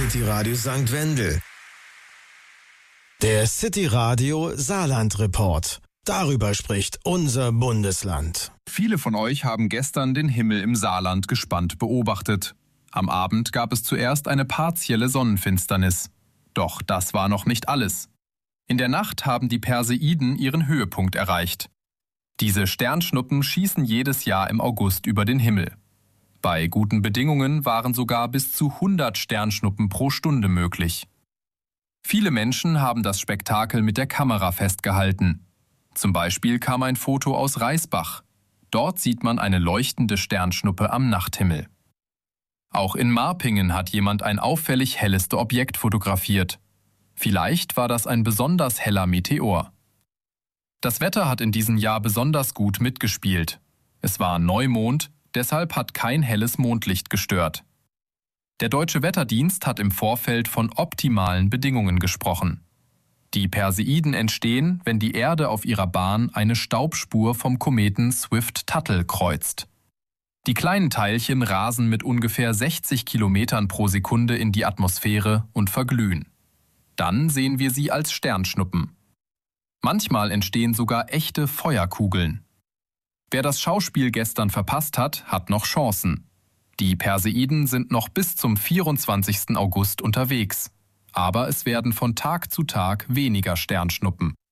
City Radio St. Wendel. Der City Radio Saarland Report. Darüber spricht unser Bundesland. Viele von euch haben gestern den Himmel im Saarland gespannt beobachtet. Am Abend gab es zuerst eine partielle Sonnenfinsternis. Doch das war noch nicht alles. In der Nacht haben die Perseiden ihren Höhepunkt erreicht. Diese Sternschnuppen schießen jedes Jahr im August über den Himmel. Bei guten Bedingungen waren sogar bis zu 100 Sternschnuppen pro Stunde möglich. Viele Menschen haben das Spektakel mit der Kamera festgehalten. Zum Beispiel kam ein Foto aus Reisbach. Dort sieht man eine leuchtende Sternschnuppe am Nachthimmel. Auch in Marpingen hat jemand ein auffällig helles Objekt fotografiert. Vielleicht war das ein besonders heller Meteor. Das Wetter hat in diesem Jahr besonders gut mitgespielt. Es war Neumond, deshalb hat kein helles Mondlicht gestört. Der Deutsche Wetterdienst hat im Vorfeld von optimalen Bedingungen gesprochen. Die Perseiden entstehen, wenn die Erde auf ihrer Bahn eine Staubspur vom Kometen Swift-Tuttle kreuzt. Die kleinen Teilchen rasen mit ungefähr 60 Kilometern pro Sekunde in die Atmosphäre und verglühen. Dann sehen wir sie als Sternschnuppen. Manchmal entstehen sogar echte Feuerkugeln. Wer das Schauspiel gestern verpasst hat, hat noch Chancen. Die Perseiden sind noch bis zum 24. August unterwegs. Aber es werden von Tag zu Tag weniger Sternschnuppen.